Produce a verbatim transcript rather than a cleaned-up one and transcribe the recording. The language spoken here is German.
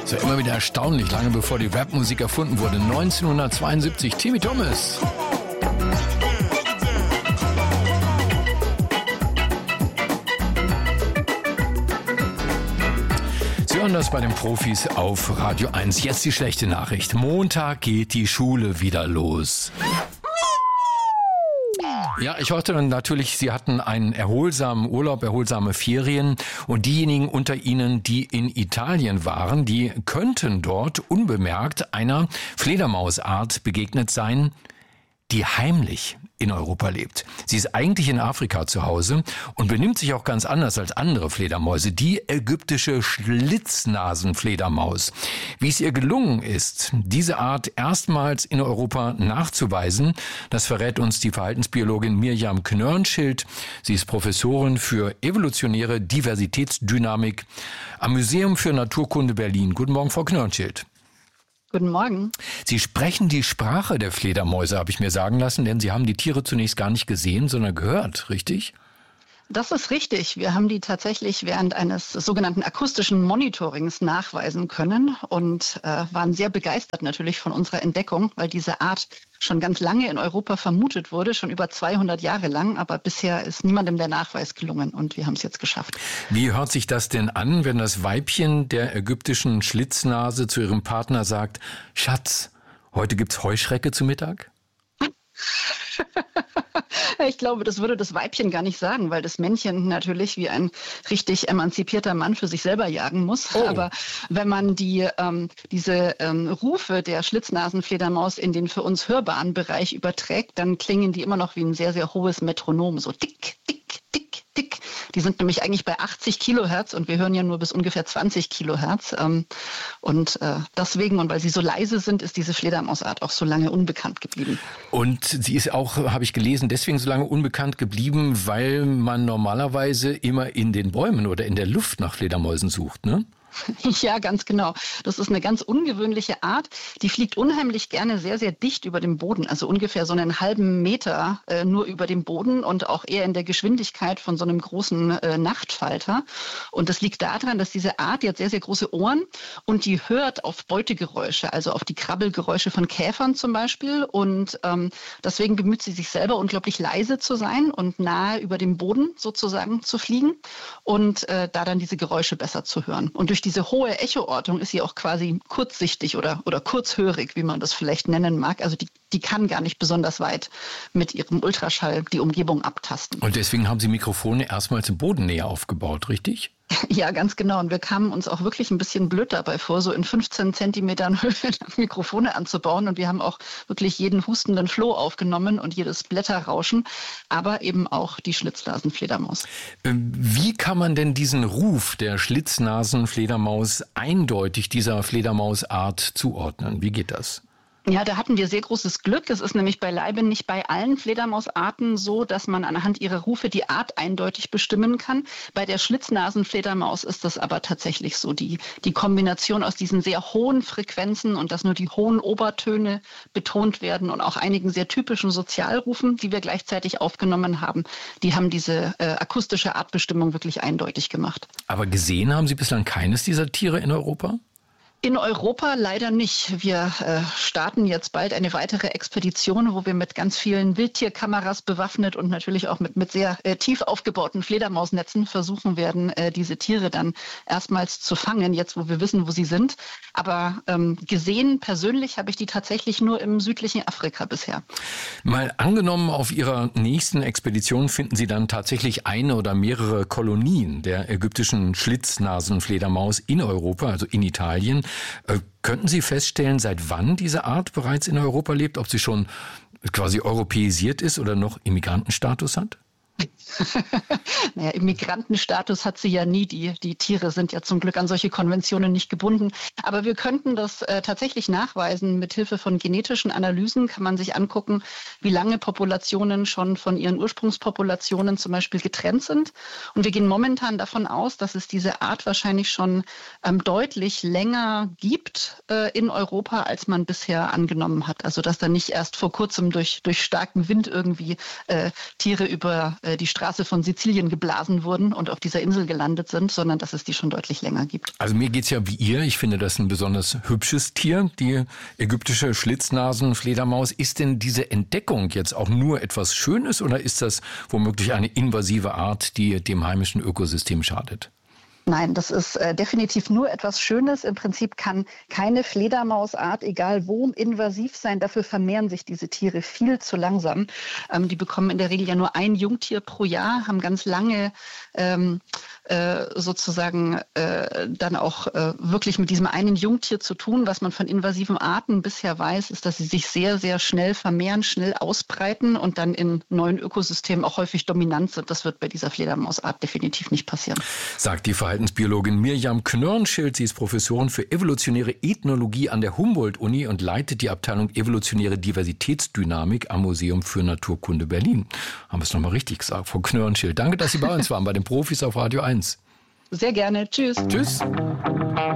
So immer wieder erstaunlich, lange bevor die Rapmusik erfunden wurde. neunzehnhundertzweiundsiebzig, Timmy Thomas. Sie hören das bei den Profis auf Radio eins. Jetzt die schlechte Nachricht. Montag geht die Schule wieder los. Ja, ich hörte natürlich, Sie hatten einen erholsamen Urlaub, erholsame Ferien und diejenigen unter Ihnen, die in Italien waren, die könnten dort unbemerkt einer Fledermausart begegnet sein, die heimlich in Europa lebt. Sie ist eigentlich in Afrika zu Hause und benimmt sich auch ganz anders als andere Fledermäuse, die ägyptische Schlitznasenfledermaus. Wie es ihr gelungen ist, diese Art erstmals in Europa nachzuweisen, das verrät uns die Verhaltensbiologin Mirjam Knörnschild. Sie ist Professorin für evolutionäre Diversitätsdynamik am Museum für Naturkunde Berlin. Guten Morgen, Frau Knörnschild. Guten Morgen. Sie sprechen die Sprache der Fledermäuse, habe ich mir sagen lassen, denn Sie haben die Tiere zunächst gar nicht gesehen, sondern gehört, richtig? Das ist richtig. Wir haben die tatsächlich während eines sogenannten akustischen Monitorings nachweisen können und äh, waren sehr begeistert natürlich von unserer Entdeckung, weil diese Art schon ganz lange in Europa vermutet wurde, schon über zweihundert Jahre lang, aber bisher ist niemandem der Nachweis gelungen und wir haben es jetzt geschafft. Wie hört sich das denn an, wenn das Weibchen der ägyptischen Schlitznase zu ihrem Partner sagt, Schatz, heute gibt's Heuschrecke zu Mittag? Ich glaube, das würde das Weibchen gar nicht sagen, weil das Männchen natürlich wie ein richtig emanzipierter Mann für sich selber jagen muss. Oh. Aber wenn man die ähm, diese ähm, Rufe der Schlitznasenfledermaus in den für uns hörbaren Bereich überträgt, dann klingen die immer noch wie ein sehr, sehr hohes Metronom. So tick, tick, tick, tick. Die sind nämlich eigentlich bei achtzig Kilohertz und wir hören ja nur bis ungefähr zwanzig Kilohertz. Ähm, und äh, deswegen, und weil sie so leise sind, ist diese Fledermausart auch so lange unbekannt geblieben. Und sie ist auch, habe ich gelesen, deswegen so lange unbekannt geblieben, weil man normalerweise immer in den Bäumen oder in der Luft nach Fledermäusen sucht, ne? Ja, ganz genau. Das ist eine ganz ungewöhnliche Art. Die fliegt unheimlich gerne sehr, sehr dicht über dem Boden, also ungefähr so einen halben Meter äh, nur über dem Boden und auch eher in der Geschwindigkeit von so einem großen äh, Nachtfalter. Und das liegt daran, dass diese Art, die hat sehr, sehr große Ohren und die hört auf Beutegeräusche, also auf die Krabbelgeräusche von Käfern zum Beispiel. Und ähm, deswegen bemüht sie sich selber, unglaublich leise zu sein und nahe über dem Boden sozusagen zu fliegen und äh, da dann diese Geräusche besser zu hören. Und durch diese hohe Echoortung ist sie auch quasi kurzsichtig oder, oder kurzhörig, wie man das vielleicht nennen mag. Also die, die kann gar nicht besonders weit mit ihrem Ultraschall die Umgebung abtasten. Und deswegen haben Sie Mikrofone erstmals im Bodennähe aufgebaut, richtig? Ja, ganz genau. Und wir kamen uns auch wirklich ein bisschen blöd dabei vor, so in fünfzehn Zentimetern Höhe Mikrofone anzubauen. Und wir haben auch wirklich jeden hustenden Floh aufgenommen und jedes Blätterrauschen, aber eben auch die Schlitznasenfledermaus. Wie kann man denn diesen Ruf der Schlitznasenfledermaus eindeutig dieser Fledermausart zuordnen? Wie geht das? Ja, da hatten wir sehr großes Glück. Es ist nämlich beileibe nicht bei allen Fledermausarten so, dass man anhand ihrer Rufe die Art eindeutig bestimmen kann. Bei der Schlitznasenfledermaus ist das aber tatsächlich so. Die, die Kombination aus diesen sehr hohen Frequenzen und dass nur die hohen Obertöne betont werden und auch einigen sehr typischen Sozialrufen, die wir gleichzeitig aufgenommen haben, die haben diese äh, akustische Artbestimmung wirklich eindeutig gemacht. Aber gesehen haben Sie bislang keines dieser Tiere in Europa? In Europa leider nicht. Wir äh, starten jetzt bald eine weitere Expedition, wo wir mit ganz vielen Wildtierkameras bewaffnet und natürlich auch mit, mit sehr äh, tief aufgebauten Fledermausnetzen versuchen werden, äh, diese Tiere dann erstmals zu fangen, jetzt wo wir wissen, wo sie sind. Aber ähm, gesehen persönlich habe ich die tatsächlich nur im südlichen Afrika bisher. Mal angenommen, auf Ihrer nächsten Expedition finden Sie dann tatsächlich eine oder mehrere Kolonien der ägyptischen Schlitznasenfledermaus in Europa, also in Italien. Äh, könnten Sie feststellen, seit wann diese Art bereits in Europa lebt? Ob sie schon quasi europäisiert ist oder noch Immigrantenstatus hat? Naja, Immigrantenstatus hat sie ja nie. Die, die Tiere sind ja zum Glück an solche Konventionen nicht gebunden. Aber wir könnten das äh, tatsächlich nachweisen. Mit Hilfe von genetischen Analysen kann man sich angucken, wie lange Populationen schon von ihren Ursprungspopulationen zum Beispiel getrennt sind. Und wir gehen momentan davon aus, dass es diese Art wahrscheinlich schon ähm, deutlich länger gibt äh, in Europa, als man bisher angenommen hat. Also dass da nicht erst vor kurzem durch, durch starken Wind irgendwie äh, Tiere über äh, die Straße von Sizilien geblasen wurden und auf dieser Insel gelandet sind, sondern dass es die schon deutlich länger gibt. Also mir geht's ja wie ihr. Ich finde das ein besonders hübsches Tier, die ägyptische Schlitznasenfledermaus. Ist denn diese Entdeckung jetzt auch nur etwas Schönes oder ist das womöglich eine invasive Art, die dem heimischen Ökosystem schadet? Nein, das ist äh, definitiv nur etwas Schönes. Im Prinzip kann keine Fledermausart, egal wo, invasiv sein. Dafür vermehren sich diese Tiere viel zu langsam. Ähm, die bekommen in der Regel ja nur ein Jungtier pro Jahr, haben ganz lange ähm, äh, sozusagen äh, dann auch äh, wirklich mit diesem einen Jungtier zu tun. Was man von invasiven Arten bisher weiß, ist, dass sie sich sehr, sehr schnell vermehren, schnell ausbreiten und dann in neuen Ökosystemen auch häufig dominant sind. Das wird bei dieser Fledermausart definitiv nicht passieren. Sagt die Verhaltensbiologin Mirjam Knörnschild. Sie ist Professorin für evolutionäre Ethnologie an der Humboldt-Uni und leitet die Abteilung Evolutionäre Diversitätsdynamik am Museum für Naturkunde Berlin. Haben wir es nochmal richtig gesagt, Frau Knörnschild. Danke, dass Sie bei uns waren, bei den Profis auf Radio eins. Sehr gerne. Tschüss. Tschüss.